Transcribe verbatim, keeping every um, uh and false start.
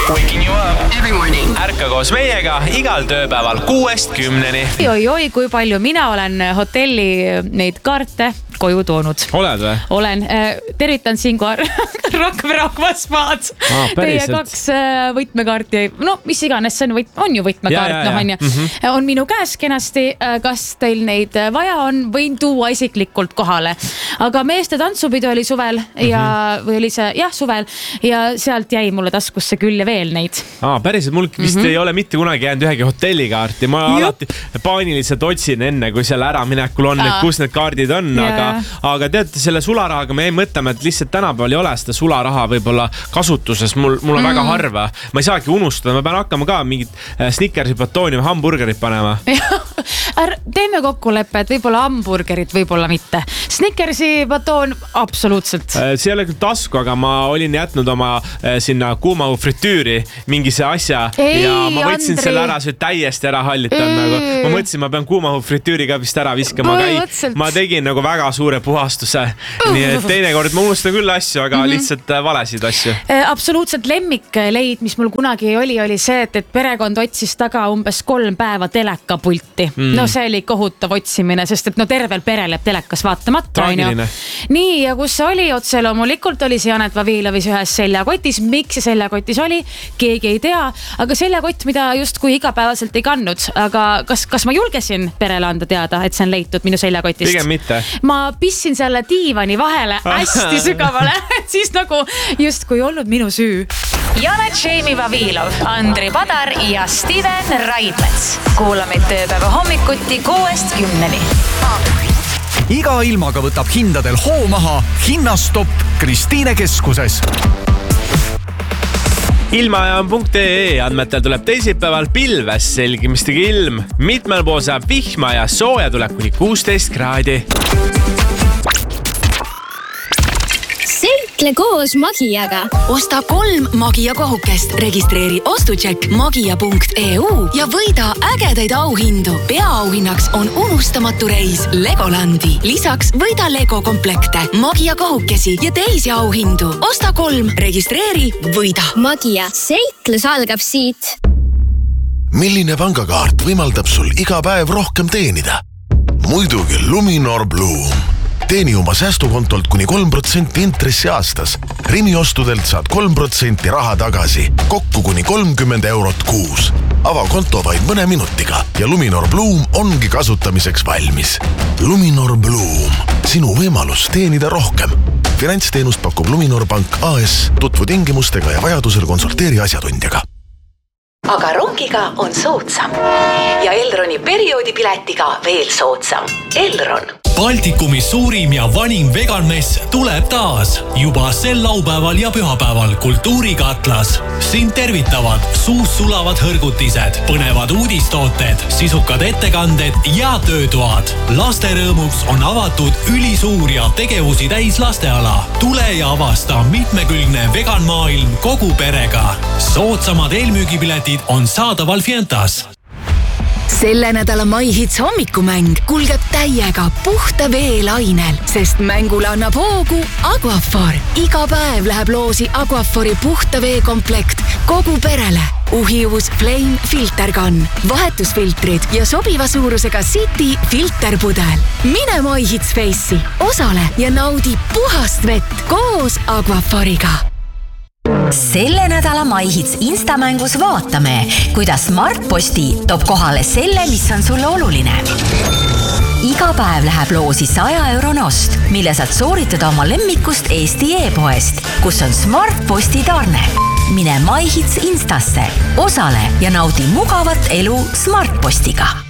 Waking you up every morning. Ärka koos meiega igal tööpäeval kuuest kümneni. Oi, oi, kui palju mina olen hotelli neid kaarte koju toonud. Oled või? Olen. Tervitan siin kohe Rakvere Spaad. Ah, Teie kaks võtmekaarti. No, mis iganes, see on, võt... on ju võtmekaart. Ja, ja, ja. No, on, ja. Mm-hmm. On minu käes kenasti. Kas teil neid vaja on? Võin tuua isiklikult kohale. Aga meeste tantsupidu oli suvel ja, mm-hmm. või oli see, jah, suvel ja sealt jäi mulle taskusse küll ja veel neid. Ah, päriselt, mul vist mm-hmm. ei ole mitte kunagi jäänud ühegi hotellikaarti. Ma Jup. alati paaniliselt otsin enne, kui seal ära minekul on, et kus need kaardid on, yeah. aga aga teate, selle sularahaga me ei mõtlema, et lihtsalt tänapäeval ei ole seda sularaha võib-olla kasutuses. Mul, mul on mm. väga harva. Ma ei saagi unustada. Ma pean hakkama ka mingit Snickersi batooni või hamburgerit panema. Teeme kokkuleppe, et võib-olla hamburgerit, võib-olla mitte. Snickersi batoon absoluutselt. See ei ole küll tasku, aga ma olin jätnud oma sinna kuuma fritüüri mingise asja ei, ja ma võtsin Andri. selle ära, see täiesti ära hallitan. Nagu. Ma mõtlesin, ma pean kuuma fritüüri ka vist ära viskama. Ei, ma tegin nagu väga suure puhastuse. Nii et teinekord ma unustan küll asju, aga mm-hmm. lihtsalt valesid asju. Absoluutselt lemmikleid, mis mul kunagi oli, oli see, et, et perekond otsis taga umbes kolm päeva telekapulti. Mm. No see oli kohutav otsimine, sest et no tervel perel jääb telekas vaatamata. Nii, ja kus see oli? Otse loomulikult oli see Janet Vavilovis ühes seljakotis. Miks see seljakotis oli? Keegi ei tea, aga seljakott, mida just kui igapäevaselt ei kandnud. Aga kas, kas ma julgesin perele anda teada, et see on leitud minu seljakotist? Pigem mitte. Ma pissin selle diivani vahele hästi sügavale, et siis nagu just kui olnud minu süü. Janet Jamie Vavilov, Andri Padar ja Steven Raidmets. Kuulame tööpäeva hommikuti kuuest kümneni. Iga ilmaga võtab hindadel hoo maha Hinnastopp Kristiine keskuses. Ilmajaam.ee andmetel tuleb teisipäeval pilves selgimistega ilm. Mitmel pool saab vihma ja sooja tuleb kuni kuusteist kraadi. Seikle koos Magiaga. Osta kolm Magia kohukest. Registreeri ostutšekk magia punkt e u ja võida ägedaid auhindu. Peaauhinnaks on unustamatu reis Legolandi. Lisaks võida Lego komplekte, Magia kohukesi ja teisi auhindu. Osta kolm, registreeri, võida. Magia. Seiklus algab siit. Milline pangakaart võimaldab sul iga päev rohkem teenida? Muidugi Luminor Bloom. Teeni oma säästukontolt kuni kolm protsenti intressi aastas. Rimi ostudelt saad kolm protsenti raha tagasi. Kokku kuni kolmkümmend eurot kuus. Ava konto vaid mõne minutiga ja Luminor Bloom ongi kasutamiseks valmis. Luminor Bloom. Sinu võimalus teenida rohkem. Finantsteenust pakub Luminor Pank A S. Tutvu tingimustega ja vajadusel konsulteeri asjatundjaga. Aga rongiga on soodsam. Ja Elroni perioodipiletiga veel soodsam. Elron. Baltikumi suurim ja vanim veganmess tuleb taas. Juba sel laupäeval ja pühapäeval Kultuurikatlas. Siin tervitavad suus sulavad hõrgutised, põnevad uudistooted, sisukad ettekanded ja töötoad. Laste rõõmuks on avatud ülisuur ja tegevusi täis lasteala. Tule ja avasta mitmekülgne veganmaailm kogu perega. Soodsamad eelmüügipiletid on saadaval Fientas. Selle nädala MyHits hommikumäng kulgeb täiega puhta veelainel, sest mängule annab hoogu Aquaphor. Iga päev läheb loosi Aquaphori puhta veekomplekt kogu perele. Uhiuus Flame filtergun, vahetusfiltrid ja sobiva suurusega City filterpudel. Mine MyHits Face'i, osale ja naudi puhast vett koos Aquaphoriga. Selle nädala MyHits Instamängus vaatame, kuidas Smartposti toob kohale selle, mis on sulle oluline. Iga päev läheb loosi saja eurone ost, mille saad sooritada oma lemmikust Eesti e-poest, kus on Smartposti tarne. Mine MyHits Instasse, osale ja naudi mugavat elu Smartpostiga.